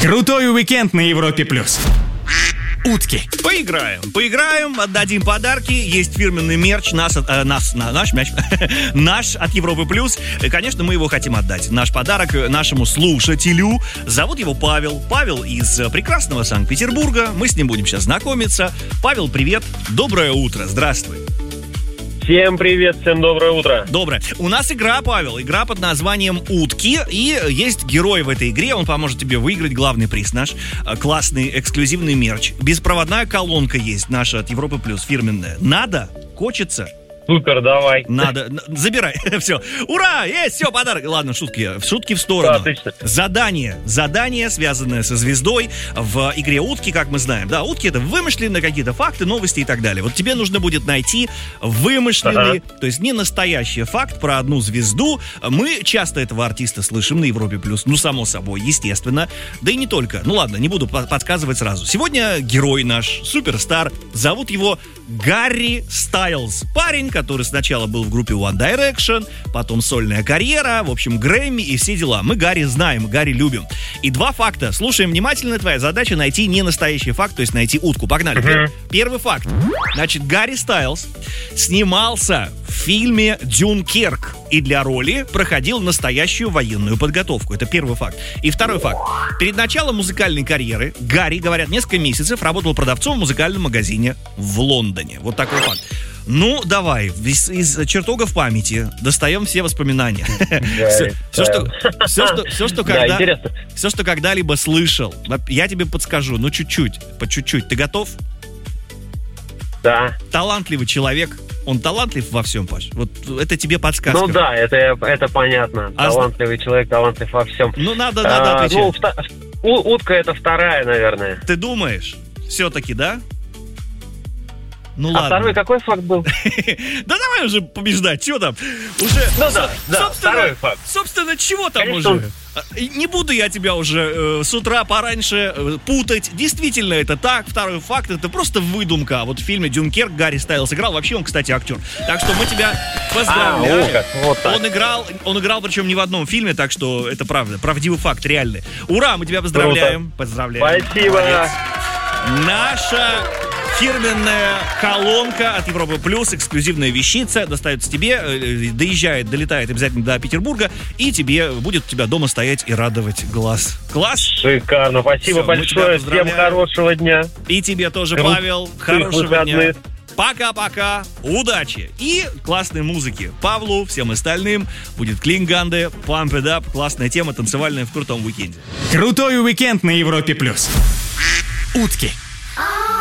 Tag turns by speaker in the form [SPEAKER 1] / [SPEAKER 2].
[SPEAKER 1] Крутой уикенд на Европе+. Утки.
[SPEAKER 2] Поиграем, отдадим подарки. Есть фирменный мерч наш от Европы Плюс. И, конечно, мы его хотим отдать. Наш подарок нашему слушателю. Зовут его Павел. Павел из прекрасного Санкт-Петербурга. Мы с ним будем сейчас знакомиться. Павел, привет. Доброе утро. Здравствуй.
[SPEAKER 3] Всем привет, всем доброе утро.
[SPEAKER 2] Доброе. У нас игра, Павел, игра под названием «Утки». И есть герой в этой игре, он поможет тебе выиграть главный приз, наш классный эксклюзивный мерч. Беспроводная колонка есть наша от Европы Плюс, фирменная. Надо? Хочется?
[SPEAKER 3] Супер, давай.
[SPEAKER 2] Надо. Забирай. Все. Ура! Есть, все, подарок. Ладно, шутки в сторону.
[SPEAKER 3] Отлично.
[SPEAKER 2] Задание, связанное со звездой в игре «Утки», как мы знаем. Да, утки — это вымышленные какие-то факты, новости и так далее. Вот тебе нужно будет найти вымышленный, то есть не настоящий факт про одну звезду. Мы часто этого артиста слышим на Европе Плюс. Ну, само собой, естественно. Да и не только. Ну, ладно, не буду подсказывать сразу. Сегодня герой наш, суперстар. Зовут его Гарри Стайлз. Парень, который сначала был в группе One Direction, потом сольная карьера, в общем, Грэмми и все дела. Мы Гарри знаем, Гарри любим. И два факта. Слушаем внимательно. Твоя задача — найти не настоящий факт, то есть найти утку. Погнали. Первый факт. Значит, Гарри Стайлз снимался в фильме «Дюнкерк» и для роли проходил настоящую военную подготовку. Это первый факт. И второй факт. Перед началом музыкальной карьеры Гарри, говорят, несколько месяцев работал продавцом в музыкальном магазине в Лондоне. Вот такой факт. Ну, давай, из чертогов памяти достаем все воспоминания. Все, что когда-либо слышал. Я тебе подскажу, ну, чуть-чуть, по чуть-чуть. Ты готов?
[SPEAKER 3] Да.
[SPEAKER 2] Талантливый человек. Он талантлив во всем, Паш. Вот это тебе подсказка.
[SPEAKER 3] Ну да, это понятно. Талантливый человек, талантлив во всем.
[SPEAKER 2] Ну, надо отвечать.
[SPEAKER 3] Утка — это вторая, наверное.
[SPEAKER 2] Ты думаешь? Все-таки, да? Ну
[SPEAKER 3] а
[SPEAKER 2] ладно.
[SPEAKER 3] Второй какой факт был?
[SPEAKER 2] Да давай уже побеждать, что там? Уже.
[SPEAKER 3] Ну да, второй факт.
[SPEAKER 2] Собственно, чего там
[SPEAKER 3] Конечно,
[SPEAKER 2] уже? Не буду я тебя уже с утра пораньше путать. Действительно, это так. Второй факт — это просто выдумка. Вот в фильме «Дюнкерк» Гарри Стайлз играл. Вообще он, кстати, актер. Так что мы тебя поздравляем. Он играл, причем не в одном фильме, так что это правда. Правдивый факт, реальный. Ура, мы тебя поздравляем.
[SPEAKER 3] Круто.
[SPEAKER 2] Поздравляем.
[SPEAKER 3] Спасибо.
[SPEAKER 2] Молодец. Наша фирменная колонка от Европы Плюс, эксклюзивная вещица, достается тебе, долетает обязательно до Петербурга, и тебе будет у тебя дома стоять и радовать глаз. Класс?
[SPEAKER 3] Шикарно, спасибо большое, всем хорошего дня.
[SPEAKER 2] И тебе тоже, Павел, хорошего дня. Пока-пока, удачи и классной музыки. Павлу, всем остальным будет Клинганде, Pump It Up, классная тема, танцевальная в крутом уикенде.
[SPEAKER 1] Крутой уикенд на Европе Плюс. Утки.